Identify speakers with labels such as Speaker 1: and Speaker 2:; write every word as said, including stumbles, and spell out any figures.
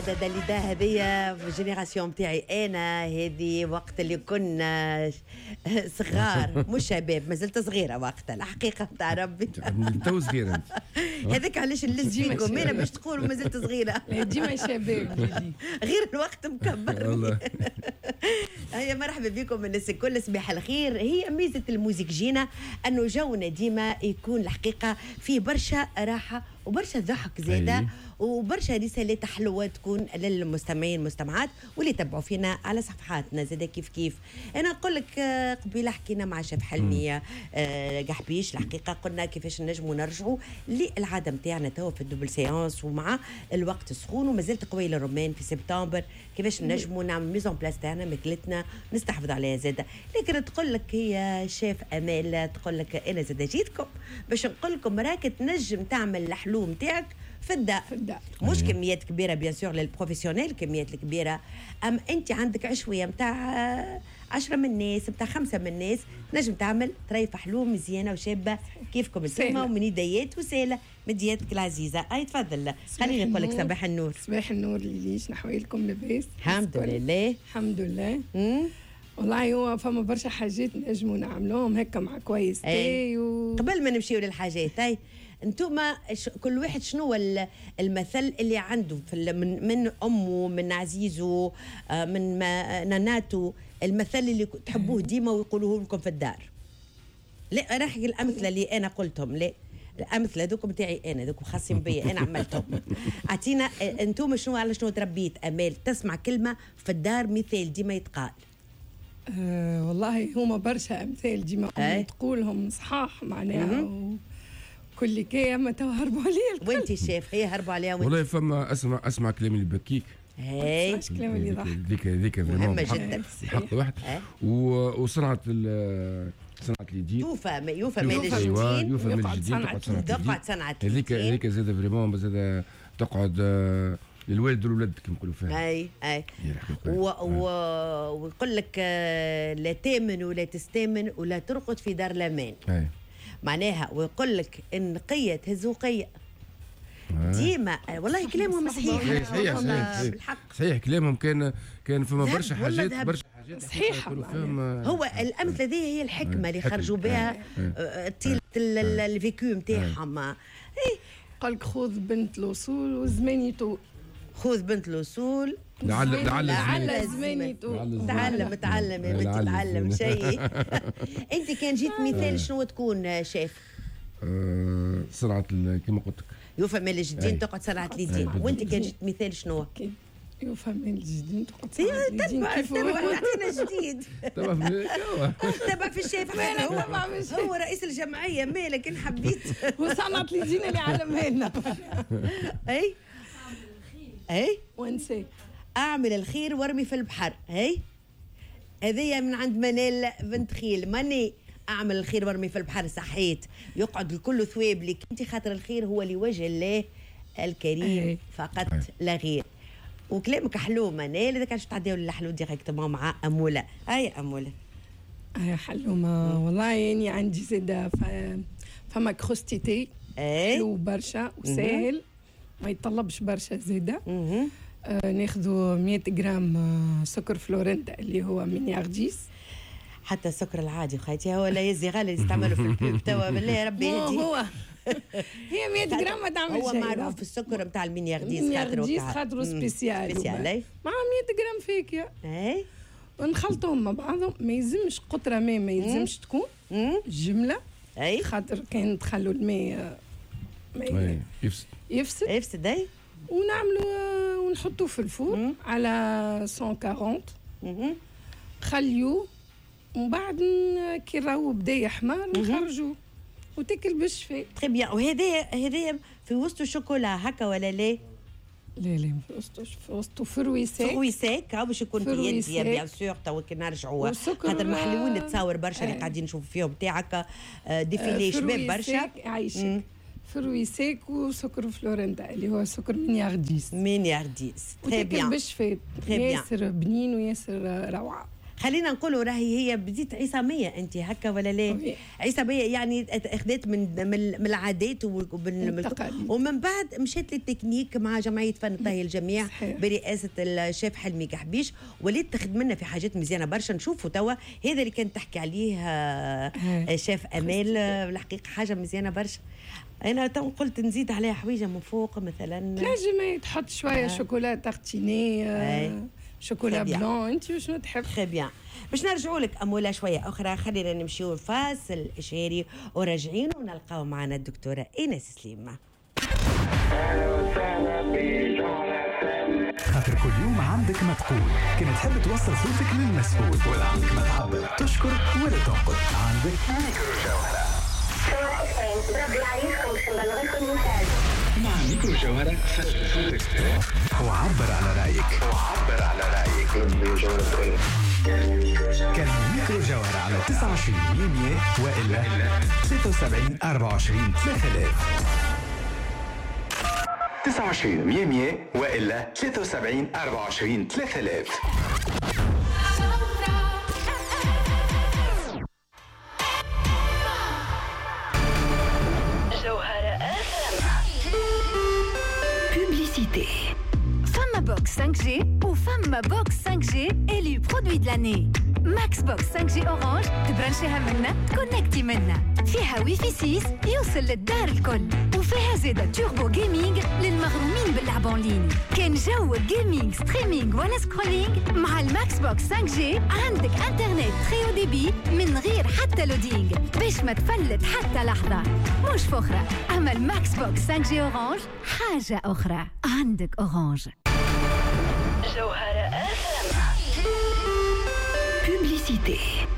Speaker 1: القعدة داليدا هذه في الجينيراسيون متاعي أنا، هذه وقت اللي كنا صغار مش شباب، ما زلت صغيرة وقتها الحقيقة تاع ربي.
Speaker 2: تو صغيرة
Speaker 1: هذاك علاش نلز فيكم أنا باش تقولوا ما زلت صغيرة.
Speaker 3: ديما شباب
Speaker 1: غير الوقت مكبر.
Speaker 2: والله.
Speaker 1: هيا مرحبا بكم الناس الكل، صباح الخير. هي ميزة الموسيك جينا أنه جونا ديما يكون الحقيقة فيه برشا راحة وبرشا ضحك زيادة
Speaker 2: أي.
Speaker 1: وبرشا رسالات حلوة تكون للمستمعين والمستمعات واللي تبعوا فينا على صفحاتنا زيادة كيف كيف. أنا أقول لك قبيله حكينا مع شيف حلمي آه قحبيش، الحقيقة قلنا كيفاش نجموا نرجعوا للعادة متاعنا توا في الدوبل سيانس ومع الوقت السخون، وما زلت قويل الرومان في سبتمبر كيفاش نجموا نعمل ميزون بلاس تاعنا ماكلتنا نستحفظ عليها زادة. لكن تقول لك هي شيف أمال تقول لك أنا زادة جيتكم باش نقول لكم راك تنجم تعمل الحلو متاعك في الدار،
Speaker 3: في الدار.
Speaker 1: مش كميات كبيره بيان سور للبروفيسيونيل، كميات الكبيره ام انت عندك عشويه نتاع عشرة من الناس نتاع خمسه من الناس نجم تعمل طريفه حلوه مزيانه وشابه كيفكم انتم ومن يديات وسهله من يدك العزيزه. اي تفضل خليني نقول لك صباح النور.
Speaker 3: صباح النور ليش نحويلكم لاباس؟
Speaker 1: الحمد لله
Speaker 3: الحمد لله.
Speaker 1: مم.
Speaker 3: والله هو فما برشا حاجات نجموا نعملوهم هكا مع كويس تاي و...
Speaker 1: قبل ما نمشيو للحاجات هاي انتوما كل واحد شنو المثل اللي عنده في من, من امه من عزيزه من ناناته، المثل اللي تحبوه ديما ويقولوه لكم في الدار؟ لا راح الامثله اللي انا قلتهم، لا الامثله ذوكم تاعي انا ذوكم خاصين بيا انا عملتهم. اعطينا انتوما شنو على شنو تربيت امال تسمع كلمه في الدار مثال ديما يتقال؟
Speaker 3: أه والله هما برشا امثال ديما تقولهم صحاح معناها كل كي اما تو هربوا عليا.
Speaker 1: وانت الشيف هي هربوا عليها وانت؟
Speaker 2: والله فما اسمع اسمع كلام اللي بكيك،
Speaker 1: هاي
Speaker 3: كلام اللي يضحك،
Speaker 2: ذيك ذيك
Speaker 1: مهمه جدا
Speaker 2: حق واحد. وصنعت صنعت اليدين
Speaker 1: يوفا يوفا مال
Speaker 2: الجديد،
Speaker 1: الجديد
Speaker 2: يوفا مال الجديد
Speaker 1: تقعد صنعت
Speaker 2: هذيك هذيك زاد فريمون زاد تقعد للوالد والولد كما نقولوا فيها.
Speaker 1: اي اي ويقول لك لا تامن ولا تستامن ولا ترقد في دار الامان.
Speaker 2: اي
Speaker 1: معناها ويقول لك ان قيه تهز وقيه ديما. والله كلامهم صحيح
Speaker 2: صحيح صحيح صحيح كلامهم كان كان فما برشا حاجات برشا حاجات
Speaker 3: صحيحه.
Speaker 1: هو الامثله ذي هي الحكمه اللي خرجوا بها طيله الفيكو نتاعهم.
Speaker 3: قال لك خذ بنت الوصول والزمان يطول، خذ
Speaker 1: بنت الوصول
Speaker 2: لعل لعل
Speaker 3: لعل الزمان يطول.
Speaker 1: تعلم تعلم يا بنتي تعلم شيء. انت كان جيت مثال شنو تكون شيف؟
Speaker 2: أه صنعت كما قلت لك
Speaker 1: يوفا مال الجديد تقعد صنعت اليدين، وانت كان جيت مثال شنو؟
Speaker 3: يوفا مال الجديد تقعد
Speaker 1: صنعت اليدين. كيف يعطينا جديد
Speaker 2: تبع
Speaker 1: تبع في الشيف هو هو رئيس الجمعيه مالك ان حبيت
Speaker 3: وصنعت اليدين اللي علمها لنا.
Speaker 1: اي اي
Speaker 3: وانسى
Speaker 1: اعمل الخير وارمي في البحر. هي هذه من عند منال بنت خيل. ماني اعمل الخير وارمي في البحر صحيت يقعد الكل ثواب لك انت، خاطر الخير هو لوجه الله الكريم فقط لا غير. وكلامك حلو منال، اذا كانش تعديو للحلو ديريكتومون مع اموله. هاي اموله
Speaker 3: هاي حلومه والله يعني عندي زاده فما كروستيتي حلو برشا وسهل ما يتطلبش برشا زاده. آه ناخذوا مية غرام آه سكر فلورنتا اللي هو من ياغديس.
Speaker 1: حتى السكر العادي خايتي هو لا يزي غالي يستعملوا في الكيك توا بالله يا ربي يهدي.
Speaker 3: هو هي مية غرام ما تعمل شيء.
Speaker 1: هو معروف السكر نتاع المين ياغديس
Speaker 3: خاطر خاطر سبيسيال
Speaker 1: سبيسيال
Speaker 3: مع مية غرام فيكيا.
Speaker 1: اي
Speaker 3: ونخلطهم مع بعضهم. ما يلزمش قطره ماء، ما يلزمش تكون جمله
Speaker 1: اي
Speaker 3: خاطر كان تخلوا الماء
Speaker 2: يفسد
Speaker 3: يفسد
Speaker 1: يفسد اي.
Speaker 3: ونعملوا ونحطوه في الفور على مية وأربعين خليوه ومن بعد كي راهو بدا يحمر نخرجوه وتاكل بالشفاء.
Speaker 1: تري بيان. وهذا هذا في وسط الشوكولا هكا ولا لا؟
Speaker 3: لا لا في وسط في وسط فروي ساك.
Speaker 1: فروي ساك باش يكون في يدي بيان سور. تو كي نرجعوا خاطر المحلوين نتصور برشا اللي قاعدين نشوفوا فيهم تاعك ديفيلي شباب برشا.
Speaker 3: عايشك فروي ساك وسكر فلورنتا اللي هو سكر من ياغديس.
Speaker 1: من ياغديس تري بيان
Speaker 3: بالشفاء ياسر بنين وياسر روعه.
Speaker 1: خلينا نقولوا راهي هي بديت عصاميه انت هكا ولا لا؟ عصاميه يعني اخذت من من العادات ومن بعد مشيت للتكنيك مع جمعيه فن الطهي الجميع برئاسه الشيف حلمي قحبيش، وليت تخدم لنا في حاجات مزيانه برشا. نشوفوا توا هذا اللي كانت تحكي عليه شيف امال، الحقيقه حاجه مزيانه برشا. انا تو قلت نزيد عليها حويجه من فوق مثلا،
Speaker 3: تنجم تحط شويه شوكولا تارتيني، شوكولا بلون، انت شنو تحب؟
Speaker 1: خي بيان. باش نرجعوا لك اموله شويه اخرى، خلينا نمشيو فاصل اشهاري وراجعين ونلقاو معنا الدكتوره ايناس سليمه.
Speaker 4: خاطر كل يوم عندك ما تقول، كان تحب توصل صوتك للمسؤول ولا عندك ما تعبر، تشكر ولا تنقد، عندك ميكرو جوهرة. بربي عليكم باش نبلغكم المثال. مع ميكرو جوهرة سجل صوتك وعبر على رايك. وعبر على رايك. كان ميكرو جوهرة على تسعة وعشرين مية وإلا ستة وسبعين أربعة وعشرين ثلاثة آلاف. تسعة وعشرين مية وإلا ثلاثة وسبعين أربعة وعشرين ثلاثة آلاف.
Speaker 5: Publicité. Femme Box cinq G ou Femme Box cinq G élu produit de l'année. Maxbox cinq G Orange تبرنشيها منا تكونكتي منا، فيها وي في ستة يوصل للدار الكل، وفيها زيادة توربو جيمنج للمغرومين باللعب اونلاين. كان جو الجيمنج ستريمينج ولا سكرولينج مع الماكس بوكس خمسة جي عندك انترنت تري او دي بي من غير حتى لودينج باش ما تفلت حتى لحظة. مش فخرة، اما الماكس بوكس خمسة جي اورانج حاجة اخرى. عندك اورانج. جوهرة اف ام. Publicité.